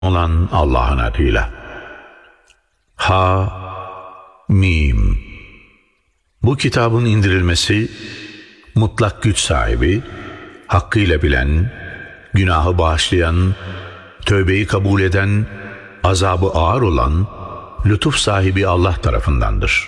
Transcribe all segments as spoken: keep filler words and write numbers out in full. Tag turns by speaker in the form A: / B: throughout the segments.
A: olan Allah'ın adıyla. Ha Mim. Bu kitabın indirilmesi mutlak güç sahibi, hakkıyla bilen, günahı bağışlayan, tövbeyi kabul eden, azabı ağır olan, lütuf sahibi Allah tarafındandır.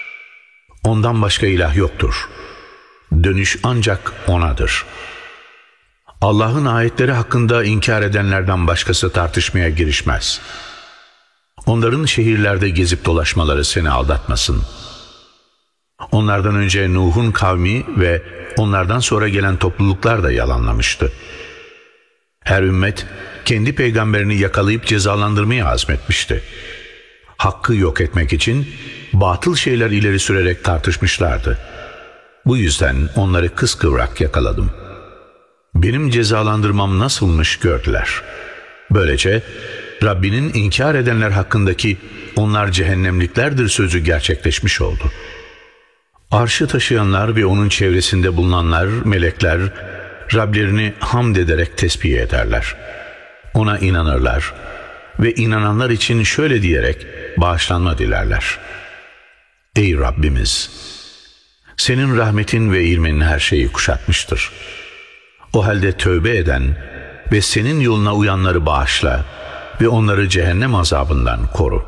A: Ondan başka ilah yoktur. Dönüş ancak O'nadır. Allah'ın ayetleri hakkında inkar edenlerden başkası tartışmaya girişmez. Onların şehirlerde gezip dolaşmaları seni aldatmasın. Onlardan önce Nuh'un kavmi ve onlardan sonra gelen topluluklar da yalanlamıştı. Her ümmet kendi peygamberini yakalayıp cezalandırmaya azmetmişti. Hakkı yok etmek için batıl şeyler ileri sürerek tartışmışlardı. Bu yüzden onları kıskıvrak yakaladım. Benim cezalandırmam nasılmış gördüler. Böylece Rabbinin inkar edenler hakkındaki onlar cehennemliklerdir sözü gerçekleşmiş oldu. Arşı taşıyanlar ve onun çevresinde bulunanlar, melekler, Rablerini hamd ederek tesbih ederler. Ona inanırlar ve inananlar için şöyle diyerek bağışlanma dilerler. Ey Rabbimiz! Senin rahmetin ve ilmin her şeyi kuşatmıştır. O halde tövbe eden ve senin yoluna uyanları bağışla ve onları cehennem azabından koru.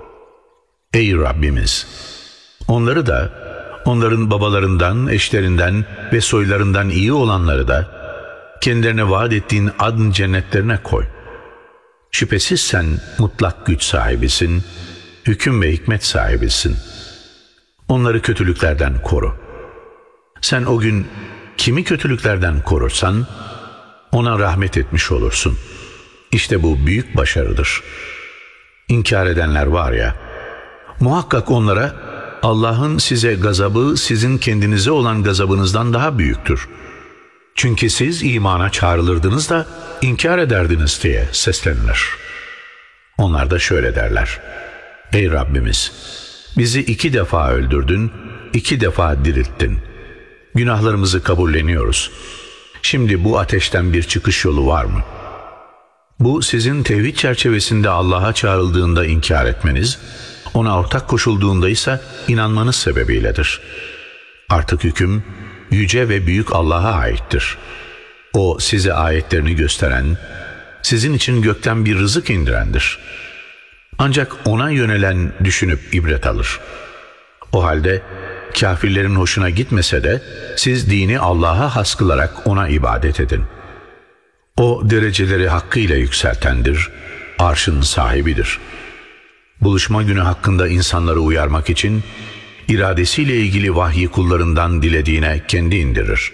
A: Ey Rabbimiz! Onları da, onların babalarından, eşlerinden ve soylarından iyi olanları da kendilerine vaat ettiğin adn cennetlerine koy. Şüphesiz sen mutlak güç sahibisin, hüküm ve hikmet sahibisin. Onları kötülüklerden koru. Sen o gün kimi kötülüklerden korursan ona rahmet etmiş olursun. İşte bu büyük başarıdır. İnkar edenler var ya, muhakkak onlara Allah'ın size gazabı sizin kendinize olan gazabınızdan daha büyüktür. Çünkü siz imana çağrılırdınız da inkar ederdiniz diye seslenilir. Onlar da şöyle derler. Ey Rabbimiz! Bizi iki defa öldürdün, iki defa dirilttin. Günahlarımızı kabulleniyoruz. Şimdi bu ateşten bir çıkış yolu var mı? Bu sizin tevhid çerçevesinde Allah'a çağrıldığında inkar etmeniz, ona ortak koşulduğunda ise inanmanız sebebiyledir. Artık hüküm yüce ve büyük Allah'a aittir. O size ayetlerini gösteren, sizin için gökten bir rızık indirendir. Ancak ona yönelen düşünüp ibret alır. O halde kafirlerin hoşuna gitmese de siz dini Allah'a has kılarak ona ibadet edin. O dereceleri hakkıyla yükseltendir, arşın sahibidir. Buluşma günü hakkında insanları uyarmak için iradesiyle ilgili vahyi kullarından dilediğine kendi indirir.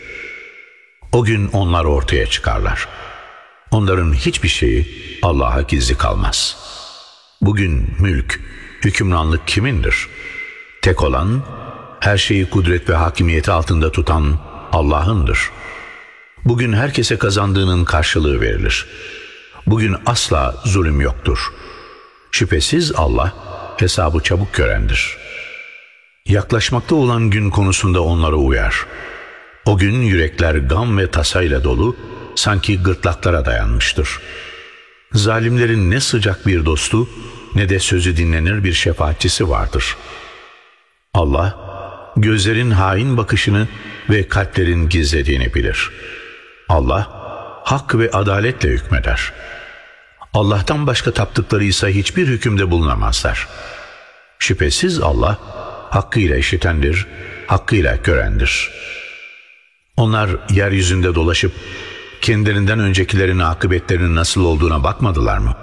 A: O gün onlar ortaya çıkarlar. Onların hiçbir şeyi Allah'a gizli kalmaz. Bugün mülk, hükümranlık kimindir? Tek olan, her şeyi kudret ve hakimiyeti altında tutan Allah'ındır. Bugün herkese kazandığının karşılığı verilir. Bugün asla zulüm yoktur. Şüphesiz Allah hesabı çabuk görendir. Yaklaşmakta olan gün konusunda onları uyar. O gün yürekler gam ve tasayla dolu, sanki gırtlaklara dayanmıştır. Zalimlerin ne sıcak bir dostu, ne de sözü dinlenir bir şefaatçisi vardır. Allah, gözlerin hain bakışını ve kalplerin gizlediğini bilir. Allah, hak ve adaletle hükmeder. Allah'tan başka taptıkları ise hiçbir hükümde bulunamazlar. Şüphesiz Allah, hakkıyla işitendir, hakkıyla görendir. Onlar yeryüzünde dolaşıp, kendilerinden öncekilerin akıbetlerinin nasıl olduğuna bakmadılar mı?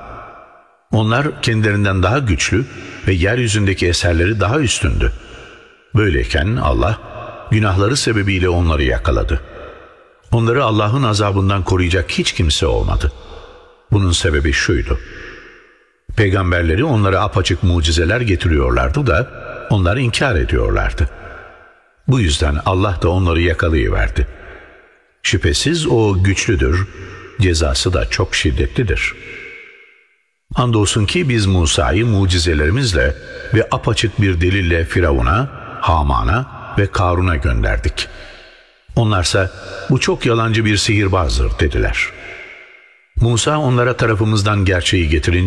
A: Onlar kendilerinden daha güçlü ve yeryüzündeki eserleri daha üstündü. Böyleyken Allah, günahları sebebiyle onları yakaladı. Onları Allah'ın azabından koruyacak hiç kimse olmadı. Bunun sebebi şuydu. Peygamberleri onlara apaçık mucizeler getiriyorlardı da onlar inkar ediyorlardı. Bu yüzden Allah da onları yakalayıverdi. Şüphesiz o güçlüdür, cezası da çok şiddetlidir. Andolsun ki biz Musa'yı mucizelerimizle ve apaçık bir delille Firavun'a, Haman'a ve Karun'a gönderdik. Onlarsa bu çok yalancı bir sihirbazdır dediler. Musa onlara tarafımızdan gerçeği getirince